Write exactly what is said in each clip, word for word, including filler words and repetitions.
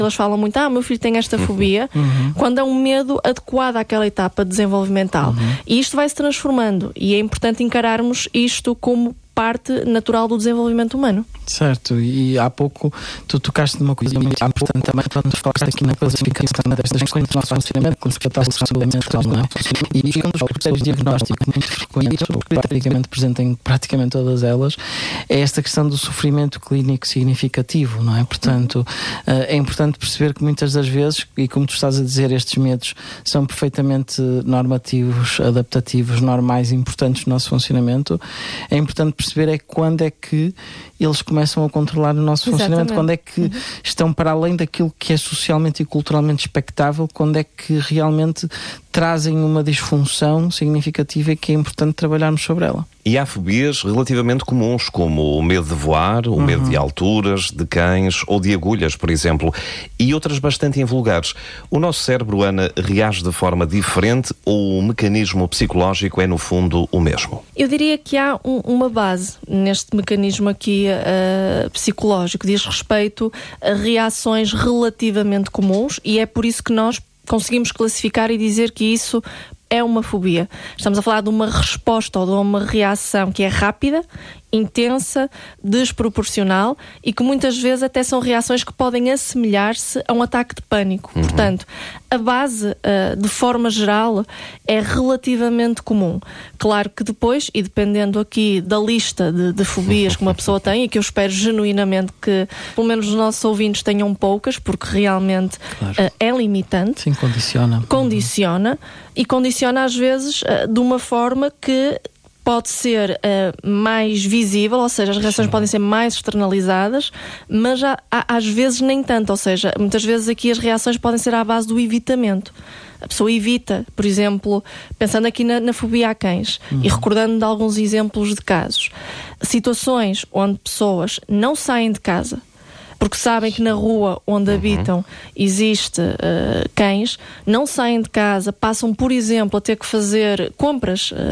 Elas falam muito, ah, meu filho tem esta fobia, uhum. quando é um medo adequado àquela etapa desenvolvimental. Uhum. E isto vai se transformando. E é importante encararmos isto como parte natural do desenvolvimento humano. Certo, e há pouco tu tocaste numa coisa muito importante também quando nos falaste aqui na classificação destas questões do nosso funcionamento, como se tratasse de saúde mental, não é? E um dos critérios diagnósticos muito frequentes, ou praticamente presente em praticamente todas elas, é esta questão do sofrimento clínico significativo, não é? Portanto, é importante perceber que muitas das vezes, e como tu estás a dizer, estes medos são perfeitamente normativos, adaptativos, normais e importantes no nosso funcionamento. É importante perceber é quando é que eles começam a controlar o nosso Exatamente. funcionamento, quando é que uhum. estão para além daquilo que é socialmente e culturalmente expectável, quando é que realmente trazem uma disfunção significativa e que é importante trabalharmos sobre ela. E há fobias relativamente comuns, como o medo de voar, o uhum. medo de alturas, de cães ou de agulhas, por exemplo, e outras bastante invulgares. O nosso cérebro, Ana, reage de forma diferente ou o mecanismo psicológico é, no fundo, o mesmo? Eu diria que há um, uma base neste mecanismo aqui uh, psicológico, diz respeito a reações relativamente comuns, e é por isso que nós conseguimos classificar e dizer que isso é uma fobia. Estamos a falar de uma resposta ou de uma reação que é rápida, intensa, desproporcional e que muitas vezes até são reações que podem assemelhar-se a um ataque de pânico. Uhum. Portanto, a base, uh, de forma geral, é relativamente comum. Claro que depois, e dependendo aqui da lista de, de fobias que uma pessoa tem, e que eu espero genuinamente que, pelo menos os nossos ouvintes tenham poucas, porque realmente claro. uh, é limitante. Sim, condiciona. Condiciona, e condiciona às vezes uh, de uma forma que pode ser uh, mais visível, ou seja, as reações Sim. podem ser mais externalizadas, mas há, há, às vezes nem tanto, ou seja, muitas vezes aqui as reações podem ser à base do evitamento. A pessoa evita, por exemplo, pensando aqui na, na fobia a cães uhum. e recordando de alguns exemplos de casos, situações onde pessoas não saem de casa porque sabem que na rua onde uhum. habitam existe uh, cães, não saem de casa, passam, por exemplo, a ter que fazer compras uh,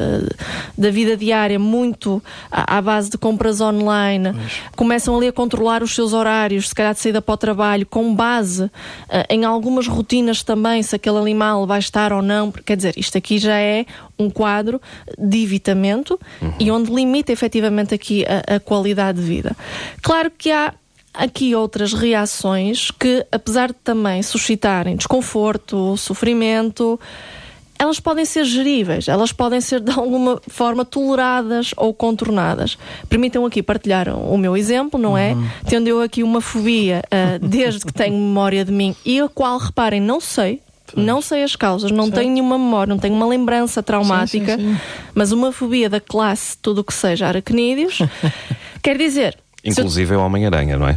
da vida diária muito à, à base de compras online, Mas... começam ali a controlar os seus horários, se calhar de saída para o trabalho, com base uh, em algumas rotinas também, se aquele animal vai estar ou não. Quer dizer, isto aqui já é um quadro de evitamento uhum. e onde limita efetivamente aqui a, a qualidade de vida. Claro que há aqui outras reações que, apesar de também suscitarem desconforto, sofrimento, elas podem ser geríveis, elas podem ser de alguma forma toleradas ou contornadas. Permitam aqui partilhar o meu exemplo, não é? Uhum. Tendo eu aqui uma fobia uh, desde que tenho memória de mim e a qual, reparem, não sei, Pois. Não sei as causas, não certo. tenho nenhuma memória, não tenho uma lembrança traumática, sim, sim, sim. mas uma fobia da classe, tudo o que seja aracnídeos, quer dizer... Inclusive eu... é o Homem-Aranha, não é?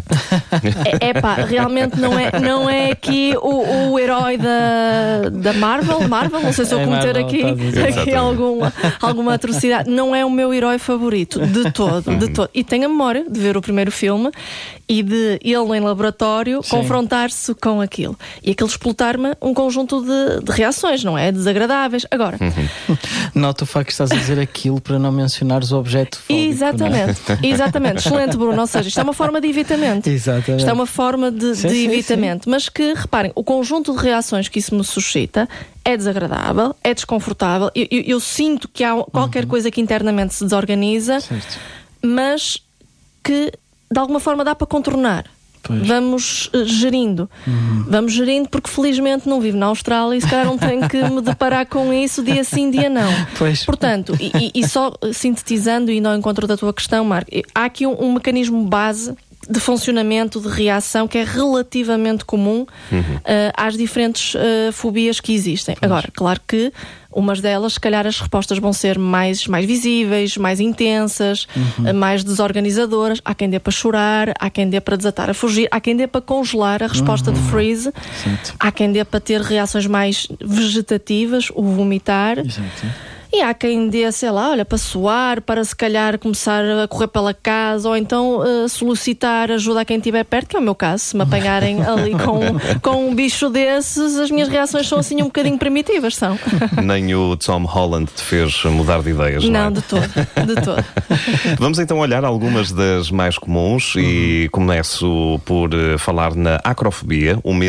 É, é pá, realmente não é, não é aqui o, o herói da, da Marvel, Marvel, não sei se eu é cometer Marvel, aqui, aqui alguma, alguma atrocidade. Não é o meu herói favorito, de todo, de todo. E tenho a memória de ver o primeiro filme e de ele em laboratório Sim. confrontar-se com aquilo. E aquilo explotar-me um conjunto de, de reações, não é? Desagradáveis. Agora... Uhum. Nota o facto que estás a dizer aquilo para não mencionares o objeto fóbico. Exatamente, não é? Exatamente. Excelente, Bruno. Ou seja, isto é uma forma de evitamento. Exatamente. Isto é uma forma de, sim, de sim, evitamento. sim. Mas que, reparem, o conjunto de reações que isso me suscita é desagradável, é desconfortável. Eu, eu, eu sinto que há qualquer uhum. coisa que internamente se desorganiza, certo. mas que de alguma forma dá para contornar. Pois. Vamos uh, gerindo. Uhum. Vamos gerindo porque felizmente não vivo na Austrália e se calhar não tenho que me deparar com isso dia sim, dia não. Pois. Portanto, e, e só sintetizando e indo ao encontro da tua questão, Marco, há aqui um, um mecanismo base de funcionamento, de reação que é relativamente comum uhum. uh, às diferentes uh, fobias que existem. Pois. Agora, claro que umas delas, se calhar as respostas vão ser mais, mais visíveis, mais intensas, uhum. uh, mais desorganizadoras. Há quem dê para chorar, há quem dê para desatar a fugir, há quem dê para congelar a resposta uhum. de freeze, Exato. há quem dê para ter reações mais vegetativas, o vomitar. Exato. E há quem dê, sei lá, olha, para suar, para se calhar começar a correr pela casa ou então uh, solicitar ajuda a quem estiver perto, que é o meu caso. Se me apanharem ali com, com um bicho desses, as minhas reações são assim um bocadinho primitivas, são. Nem o Tom Holland te fez mudar de ideias, não, não é? Não, de todo, de todo. Vamos então olhar algumas das mais comuns e começo por uh, falar na acrofobia, o medo